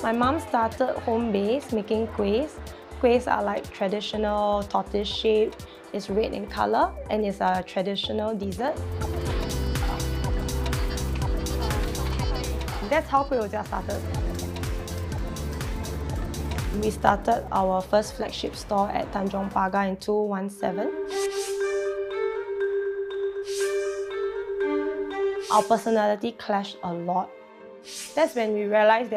My mom started home base making kuehs. Kuehs are like traditional tortoise shape. It's red in color and it's a traditional dessert. That's how Kueh Rojak started. We started our first flagship store at Tanjong Pagar in 2017. Our personality clashed a lot. That's when we realized that